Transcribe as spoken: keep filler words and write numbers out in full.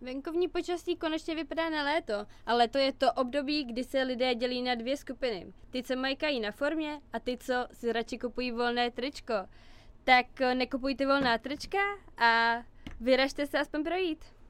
Venkovní počasí konečně vypadá na léto, ale to je to období, kdy se lidé dělí na dvě skupiny. Ty, co majkají na formě a ty, co si radši kupují volné tričko. Tak nekupujte volná trička a vyražte se aspoň projít.